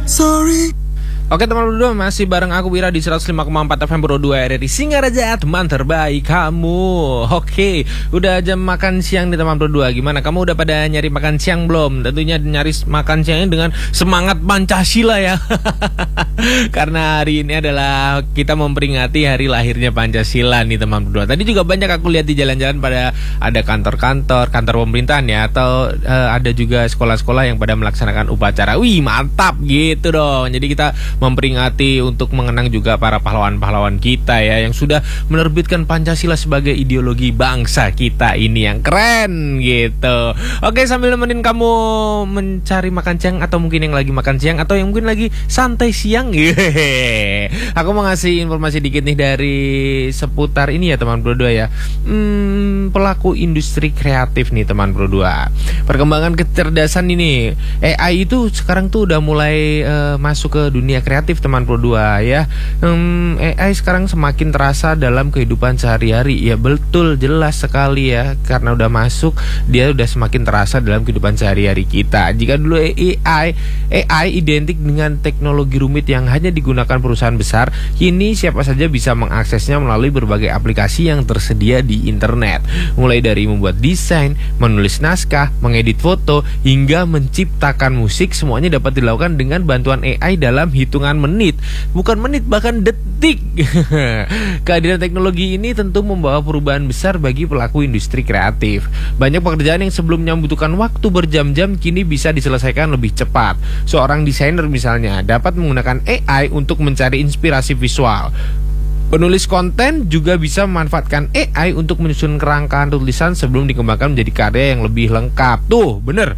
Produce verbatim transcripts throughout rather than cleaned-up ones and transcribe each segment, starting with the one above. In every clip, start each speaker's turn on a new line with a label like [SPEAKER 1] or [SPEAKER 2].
[SPEAKER 1] Sorry.
[SPEAKER 2] Oke teman berdua, masih bareng aku Wira di seratus lima koma empat F M Pro dua R R I Singaraja, teman terbaik kamu. Oke, udah jam makan siang nih teman berdua. Gimana, kamu udah pada nyari makan siang belum? Tentunya nyari makan siangnya dengan semangat Pancasila ya. Karena hari ini adalah kita memperingati hari lahirnya Pancasila nih teman berdua. Tadi juga banyak aku lihat di jalan-jalan pada ada kantor-kantor, kantor pemerintahan ya, atau uh, ada juga sekolah-sekolah yang pada melaksanakan upacara. Wih, mantap gitu dong. Jadi kita memperingati untuk mengenang juga para pahlawan-pahlawan kita ya, yang sudah menerbitkan Pancasila sebagai ideologi bangsa kita ini yang keren gitu. Oke, sambil nemenin kamu mencari makan siang, atau mungkin yang lagi makan siang, atau yang mungkin lagi santai siang, aku mau ngasih informasi dikit nih dari seputar ini ya teman berdua ya. hmm, Pelaku industri kreatif nih teman berdua. Perkembangan kecerdasan ini, A I itu sekarang tuh udah mulai uh, masuk ke dunia kreatif teman berdua ya. hmm, A I sekarang semakin terasa dalam kehidupan sehari-hari. Ya betul, jelas sekali ya, karena udah masuk, dia udah semakin terasa dalam kehidupan sehari-hari kita. Jika dulu A I A I identik dengan teknologi rumit yang hanya digunakan perusahaan besar, kini siapa saja bisa mengaksesnya melalui berbagai aplikasi yang tersedia di internet. Mulai dari membuat desain, menulis naskah, mengedit foto, hingga menciptakan musik, semuanya dapat dilakukan dengan bantuan A I dalam hitungan menit, bukan menit, bahkan detik. Kehadiran teknologi ini tentu membawa perubahan besar bagi pelaku industri kreatif. Banyak pekerjaan yang sebelumnya membutuhkan waktu berjam-jam kini bisa diselesaikan lebih cepat. Seorang desainer misalnya dapat menggunakan A I untuk mencari inspirasi visual. Penulis konten juga bisa memanfaatkan A I untuk menyusun kerangkaan tulisan sebelum dikembangkan menjadi karya yang lebih lengkap. Tuh, bener.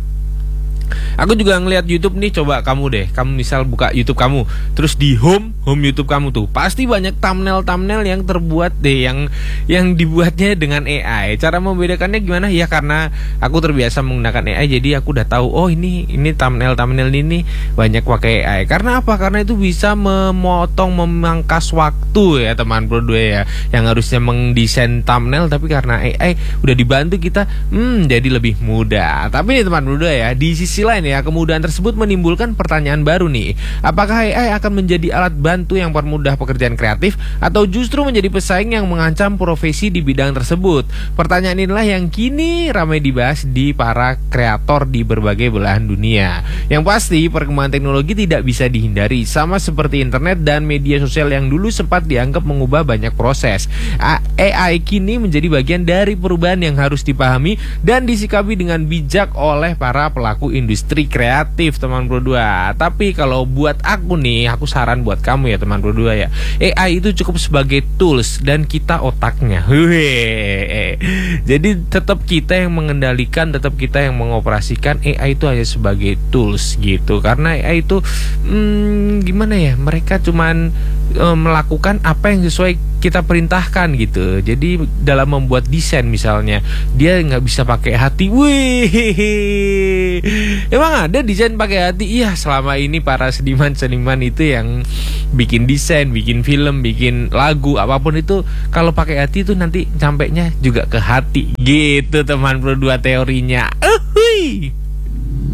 [SPEAKER 2] Aku juga ngeliat YouTube nih, coba kamu deh, kamu misal buka YouTube kamu, terus di home home YouTube kamu tuh pasti banyak thumbnail-thumbnail yang terbuat deh, yang yang dibuatnya dengan A I. Cara membedakannya gimana? Ya karena aku terbiasa menggunakan A I, jadi aku udah tahu, oh ini ini thumbnail-thumbnail ini banyak pakai A I. Karena apa? Karena itu bisa memotong, memangkas waktu ya teman berdua ya, yang harusnya mendesain thumbnail, tapi karena A I udah dibantu kita, hmm jadi lebih mudah. Tapi nih teman berdua ya, di sisi lain ya, kemudahan tersebut menimbulkan pertanyaan baru nih. Apakah A I akan menjadi alat bantu yang mempermudah pekerjaan kreatif, atau justru menjadi pesaing yang mengancam profesi di bidang tersebut? Pertanyaan inilah yang kini ramai dibahas di para kreator di berbagai belahan dunia. Yang pasti perkembangan teknologi tidak bisa dihindari, sama seperti internet dan media sosial yang dulu sempat dianggap mengubah banyak proses. A I kini menjadi bagian dari perubahan yang harus dipahami dan disikapi dengan bijak oleh para pelaku industri kreatif teman berdua. Tapi kalau buat aku nih, aku saran buat kamu ya teman berdua ya, A I itu cukup sebagai tools dan kita otaknya. Hehehe. Jadi tetap kita yang mengendalikan, tetap kita yang mengoperasikan. A I itu hanya sebagai tools gitu. Karena A I itu hmm, gimana ya, mereka cuman um, melakukan apa yang sesuai kita perintahkan gitu. Jadi dalam membuat desain misalnya, dia nggak bisa pakai hati. Wih, emang ada desain pakai hati? Iya, selama ini para seniman-seniman itu yang bikin desain, bikin film, bikin lagu, apapun itu, kalau pakai hati itu nanti sampainya juga ke hati gitu teman berdua teorinya. Uhuy.